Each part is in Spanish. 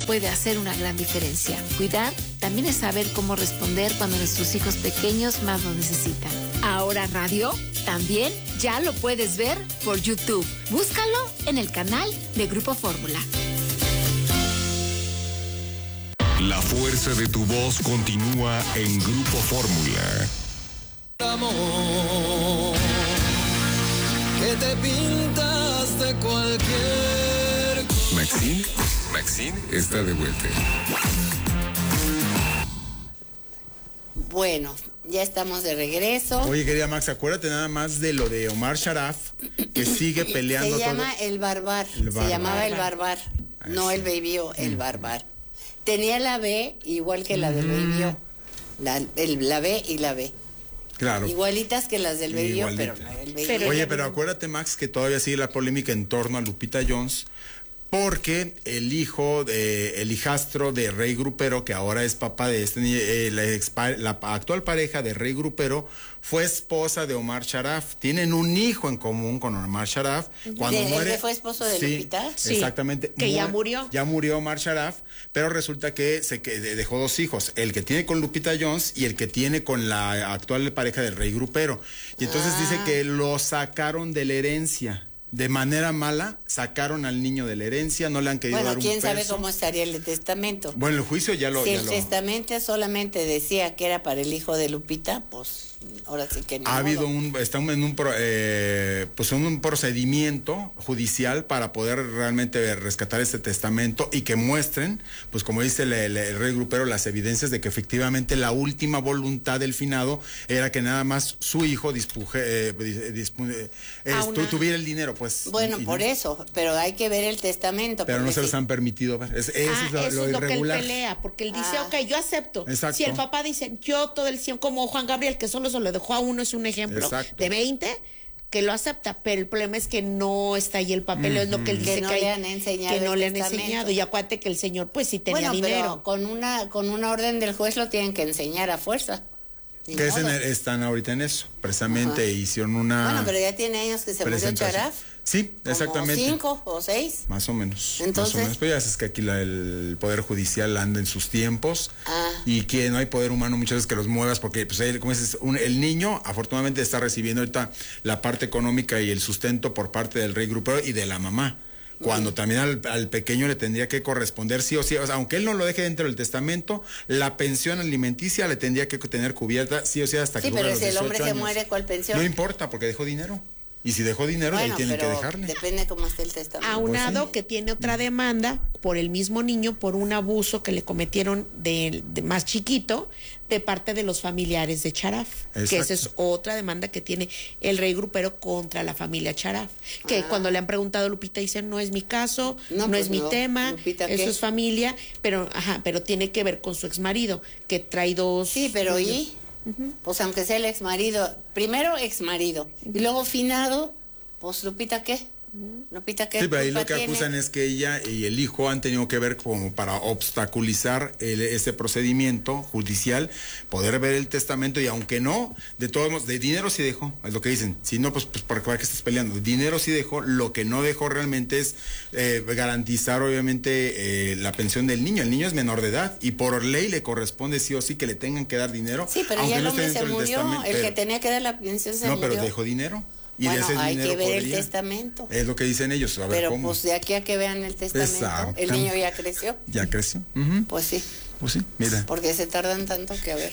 puede hacer una gran diferencia. Cuidar también es saber cómo responder cuando nuestros hijos pequeños más lo necesitan. Ahora radio también ya lo puedes ver por YouTube. Búscalo en el canal de Grupo Fórmula. La fuerza de tu voz continúa en Grupo Fórmula. Amor, que te pintas de cualquier cosa. Maxine está de vuelta. Bueno, ya estamos de regreso. Oye, querida Max, acuérdate nada más de lo de Omar Sharaf, que sigue peleando. Se llama El Barbar. Se llamaba El Barbar. No El Baby-O, El Barbar. Tenía la B igual que la del Baby-O. La B y la B. Claro. Igualitas que las del Baby-O, pero no el Baby-O. Oye, pero acuérdate, Max, que todavía sigue la polémica en torno a Lupita Jones, porque el hijastro de Rey Grupero, que ahora es papá de este niño, la actual pareja de Rey Grupero, fue esposa de Omar Sharaf. Tienen un hijo en común con Omar Sharaf. Cuando muere, ¿El que fue esposo de Lupita? Sí, exactamente. Que ya murió. Ya murió Omar Sharaf, pero resulta que dejó dos hijos, el que tiene con Lupita Jones y el que tiene con la actual pareja del Rey Grupero. Y entonces dice que lo sacaron de la herencia. De manera mala, sacaron al niño de la herencia, no le han querido dar un peso. Bueno, ¿quién sabe cómo estaría el testamento? Bueno, el juicio ya lo... Si el testamento solamente decía que era para el hijo de Lupita, pues ahora sí que no. Ha habido estamos en un procedimiento judicial para poder realmente rescatar este testamento y que muestren, pues como dice el Rey Grupero, las evidencias de que efectivamente la última voluntad del finado era que nada más su hijo tuviera el dinero. Pues, bueno, por eso, pero hay que ver el testamento. Pero no se los han permitido ver. Eso es lo irregular. Que él pelea, porque él dice, ok, yo acepto. Exacto. Si el papá dice, yo todo el tiempo, como Juan Gabriel, que solo se lo dejó a uno, es un ejemplo. Exacto. De 20, que lo acepta, pero el problema es que no está ahí el papel, es lo que él dice que no le han enseñado. Que no le han enseñado. Y acuérdate que el señor, pues sí tenía dinero. Pero con una orden del juez lo tienen que enseñar a fuerza. Que están ahorita en eso, precisamente hicieron una... Bueno, pero ya tiene años que se murió Sharaf. Sí, exactamente. 5 o 6. Más o menos. Entonces. Más o menos. Pero ya sabes que aquí el Poder Judicial anda en sus tiempos y que no hay poder humano muchas veces que los muevas porque, pues, como dices, el niño afortunadamente está recibiendo ahorita la parte económica y el sustento por parte del Rey Grupero y de la mamá. Cuando también al pequeño le tendría que corresponder sí o sí, o sea, aunque él no lo deje dentro del testamento, la pensión alimenticia le tendría que tener cubierta sí o sí hasta que cumpla los 18 años. Sí, pero si el hombre se muere, ¿cuál pensión? No importa, porque dejó dinero. Y si dejó dinero, ahí tienen que dejarle. Depende cómo esté el testamento. Aunado que tiene otra demanda por el mismo niño por un abuso que le cometieron de más chiquito de parte de los familiares de Sharaf. Que esa es otra demanda que tiene el Rey Grupero contra la familia Sharaf. Que cuando le han preguntado a Lupita dice, no es mi caso, no es mi tema, Lupita, eso ¿qué? es familia, pero tiene que ver con su exmarido, que trae dos... Sí, pero ¿y? Pues aunque sea el exmarido, primero exmarido y luego finado, pues Lupita ¿qué? Lupita ¿qué? Sí, pero ahí lo que acusan es que ella y el hijo han tenido que ver como para obstaculizar ese procedimiento judicial, poder ver el testamento y aunque no, de todos modos, de dinero sí dejó, es lo que dicen, si no, pues ¿para qué estás peleando? De dinero sí dejó, lo que no dejó realmente es garantizar obviamente la pensión del niño. El niño es menor de edad y por ley le corresponde sí o sí que le tengan que dar dinero. Sí, pero ya el hombre se murió, el que tenía que dar la pensión se murió. No, pero dejó dinero. Y bueno, de ese hay dinero que ver el testamento. Es lo que dicen ellos, a ver pero cómo. Pues de aquí a que vean el testamento, el niño ya creció. Ya creció. Pues sí. Pues sí, mira. Porque se tardan tanto que a ver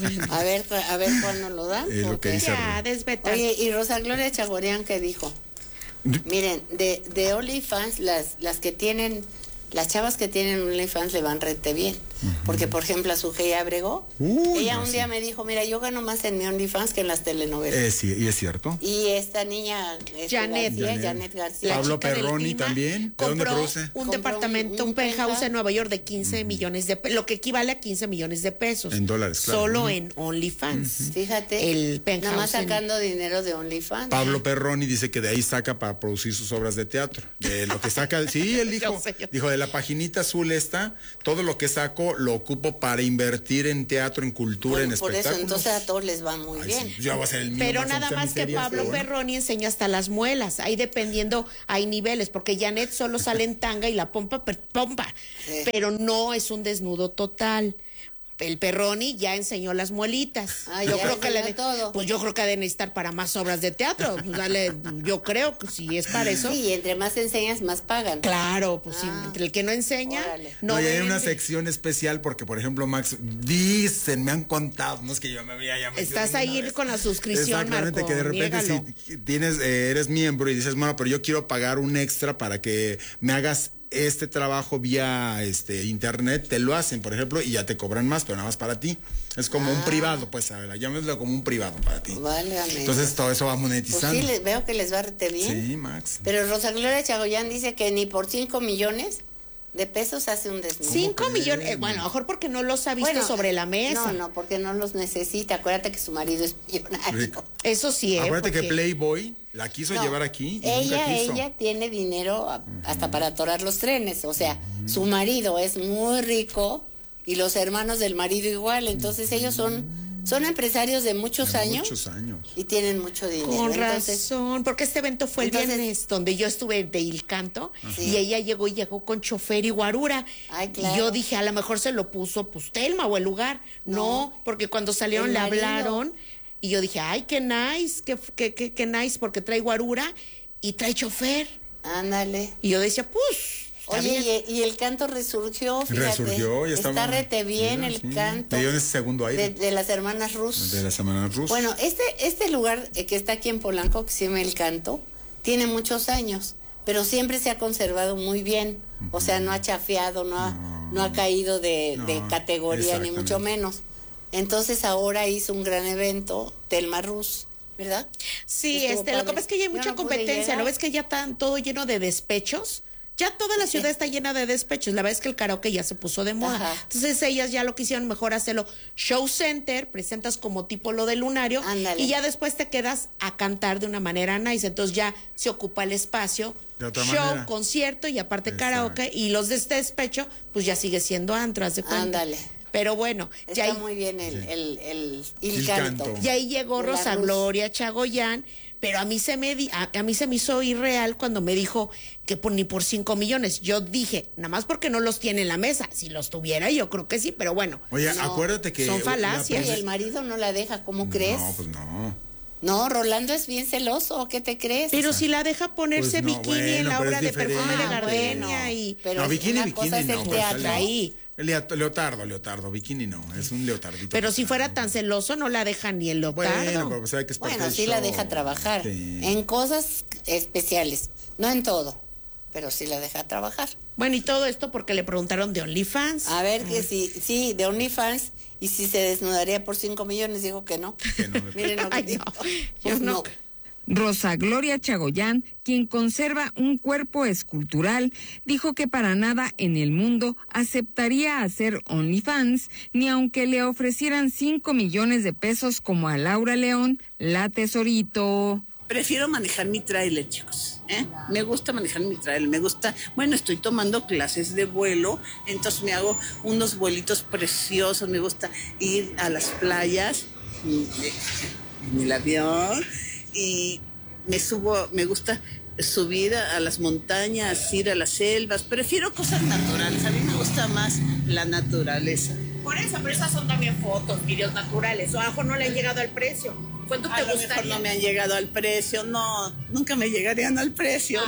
cuándo lo dan. Es lo que dice. Oye, y Rosa Gloria Chagorián, ¿qué dijo? Miren, de OnlyFans, las que tienen, las chavas que tienen OnlyFans le van rete bien. Porque, por ejemplo, a Sujei Abrego, ella un día me dijo, mira, yo gano más en mi OnlyFans que en las telenovelas. Sí, y es cierto. Y esta niña, Janet García. Pablo Perroni también. ¿De dónde produce? Un departamento, un penthouse en Nueva York de 15 millones de pesos, lo que equivale a 15 millones de pesos. En dólares, claro. Solo en OnlyFans. Fíjate, el penthouse nada más sacando dinero de OnlyFans. Pablo Perroni dice que de ahí saca para producir sus obras de teatro. De lo que saca, sí, él dijo, de la paginita azul esta, todo lo que sacó tiempo lo ocupo para invertir en teatro, en cultura, en espectáculos. Por eso, entonces a todos les va muy bien. Sí, ya va a ser el mío. Pero nada más que Pablo Perroni enseña hasta las muelas. Ahí dependiendo, hay niveles, porque Janet solo sale en tanga y la pompa, sí. Pero no es un desnudo total. El Perroni ya enseñó las muelitas. Yo creo que todo. Pues yo creo que ha de necesitar para más obras de teatro. Pues dale, yo creo que si es para eso. Sí, entre más enseñas, más pagan. Claro, pues sí, entre el que no enseña, no. Y hay una sección especial porque, por ejemplo, Max, me han contado, no es que yo me había llamado. Estás ahí con la suscripción, exactamente, Marco, que de repente si tienes, eres miembro y dices, bueno, pero yo quiero pagar un extra para que me hagas este trabajo vía internet, te lo hacen, por ejemplo, y ya te cobran más, pero nada más para ti. Es como un privado, pues, a ver, llámelo como un privado para ti. Vale, entonces todo eso va monetizando. Pues sí, veo que les va rete bien. Sí, Max. Pero Rosa Gloria Chagoyán dice que ni por 5 millones de pesos hace un desnudo. 5 millones, bueno, a lo mejor porque no los ha visto sobre la mesa. No, porque no los necesita. Acuérdate que su marido es millonario. Rico. Eso sí, acuérdate que Playboy la quiso llevar aquí. Ella tiene dinero hasta para atorar los trenes. O sea, su marido es muy rico y los hermanos del marido igual. Entonces ellos son empresarios de muchos años. Y tienen mucho dinero. Con razón, porque este evento fue el viernes donde yo estuve de Il Canto. Y ella llegó con chofer y guarura. Ay, claro. Y yo dije, a lo mejor se lo puso pues Telma o el lugar. No, porque cuando salieron le hablaron. Y yo dije, ay, qué nice, qué nice, porque trae guarura y trae chofer. Ándale. Y yo decía, pues... Oye, y el canto resurgió, fíjate. Resurgió, ya está rete bien el canto. Me dio ese segundo aire. De las hermanas Rus. De las hermanas Rus. Bueno, este lugar que está aquí en Polanco, que se llama El Canto, tiene muchos años, pero siempre se ha conservado muy bien. O sea, no ha chafeado, no ha caído de categoría, ni mucho menos. Entonces ahora hizo un gran evento, Telma Rus, ¿verdad? Sí, lo que pasa es que ya hay mucha competencia, ¿no ves que ya están todo lleno de despechos? Ya toda la ciudad está llena de despechos. La verdad es que el karaoke ya se puso de moda. Ajá. Entonces ellas ya lo quisieron mejor hacerlo show center, presentas como tipo lo del Lunario. Ándale. Y ya después te quedas a cantar de una manera nice. Entonces ya se ocupa el espacio, de otra show, manera. Concierto y aparte karaoke. Y los de este despecho, pues ya sigue siendo antro, haz de cuenta. Ándale. Pero bueno, está ya muy bien el canto. Y ahí llegó Rosa Gloria Chagoyán, pero a mí se me hizo irreal cuando me dijo que ni por 5 millones. Yo dije, nada más porque no los tiene en la mesa. Si los tuviera, yo creo que sí, pero bueno. Oye, acuérdate que son falacias. Y el marido no la deja, ¿cómo crees? No, pues no. No, Rolando es bien celoso, ¿qué te crees? Pero si la deja ponerse pues bikini en la obra de Perfume de Gardenia pero no, bikini, una cosa es el teatro ahí. Leotardo, bikini no, es un leotardito. Pero si fuera tan celoso, no la deja ni el leotardo. Bueno, pues hay que sí la deja trabajar en cosas especiales, no en todo, pero sí la deja trabajar. Bueno, y todo esto porque le preguntaron de OnlyFans. A ver, que sí, de OnlyFans, y si se desnudaría por 5 millones, digo que no. Miren lo que digo. Yo no. Rosa Gloria Chagoyán, quien conserva un cuerpo escultural, dijo que para nada en el mundo aceptaría hacer OnlyFans, ni aunque le ofrecieran 5 millones de pesos como a Laura León, la Tesorito. Prefiero manejar mi tráiler, chicos. Me gusta manejar mi tráiler, estoy tomando clases de vuelo, entonces me hago unos vuelitos preciosos, me gusta ir a las playas en el avión. Y me gusta subir a las montañas, ir a las selvas. Prefiero cosas naturales, a mí me gusta más la naturaleza. Por eso, pero esas son también fotos, videos naturales. O a lo mejor no le han llegado al precio. ¿Cuánto te gustaría? Mejor no me han llegado al precio, no, nunca me llegarían al precio,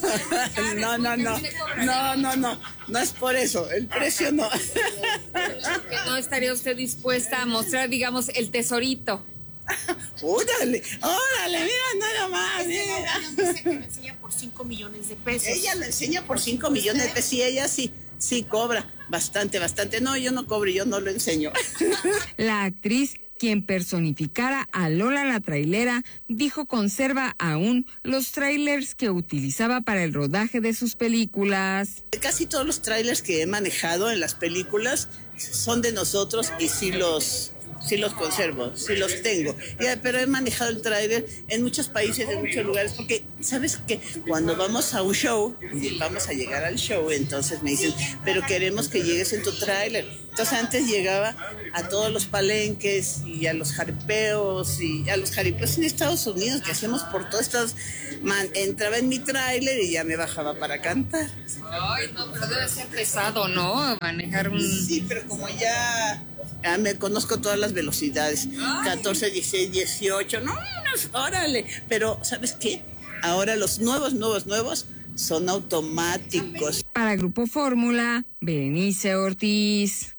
no es por eso, el precio no. ¿No estaría usted dispuesta a mostrar, digamos, el tesorito? órale, mira nada más, mira. Dice que me enseña por 5 millones de pesos. Ella le enseña por 5 millones de pesos y ella sí cobra bastante. No, yo no cobro, yo no lo enseño. La actriz, quien personificara a Lola la trailera, dijo conserva aún los trailers que utilizaba para el rodaje de sus películas. Casi todos los trailers que he manejado en las películas son de nosotros y sí los sí los conservo, sí los tengo. Pero he manejado el tráiler en muchos países, en muchos lugares, porque sabes que cuando vamos a un show, vamos a llegar al show, entonces me dicen, pero queremos que llegues en tu tráiler. Entonces antes llegaba a todos los palenques y a los jaripeos en Estados Unidos, que hacemos por todos Estados, entraba en mi tráiler y ya me bajaba para cantar. Ay, no, pero debe ser pesado, ¿no? Manejar un... Sí, pero como ya me conozco todas las velocidades, 14, 16, 18, órale. Pero, ¿sabes qué? Ahora los nuevos son automáticos. Para Grupo Fórmula, Berenice Ortiz.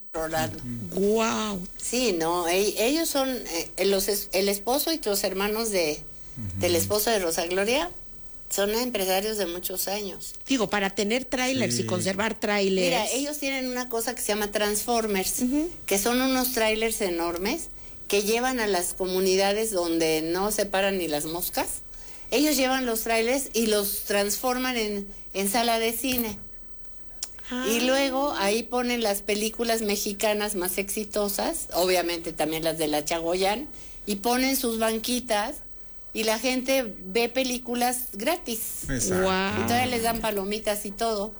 Wow. Sí, no, ellos son el esposo y los hermanos del esposo de Rosa Gloria. Son empresarios de muchos años. Digo, para tener trailers y conservar trailers. Mira, ellos tienen una cosa que se llama Transformers, que son unos trailers enormes que llevan a las comunidades donde no se paran ni las moscas. Ellos llevan los trailers y los transforman en sala de cine. Y luego ahí ponen las películas mexicanas más exitosas, obviamente también las de la Chagoyán, y ponen sus banquitas. Y la gente ve películas gratis. Wow. Y todavía les dan palomitas y todo.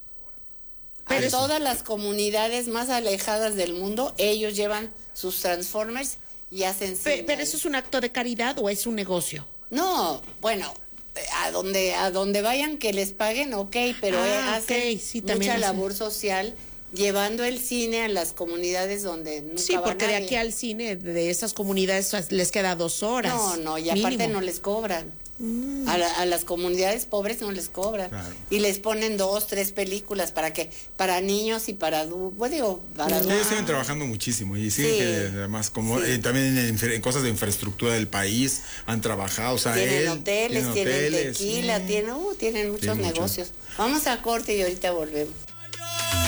Pero a todas las comunidades más alejadas del mundo, ellos llevan sus Transformers y hacen cine. ¿Pero eso es un acto de caridad o es un negocio? No, bueno, a donde vayan que les paguen, pero hacen mucha labor social, llevando el cine a las comunidades donde nunca sí, porque va de nadie. aquí al cine de esas comunidades les queda 2 horas. No, y aparte mínimo. no les cobran. A las comunidades pobres no les cobran. Claro. Y les ponen 2, 3 películas para niños y para adultos. Ellos siguen trabajando muchísimo y siguen además también en cosas de infraestructura del país han trabajado. O sea, tienen hoteles, tienen tequila, tienen muchos negocios. Vamos a corte y ahorita volvemos.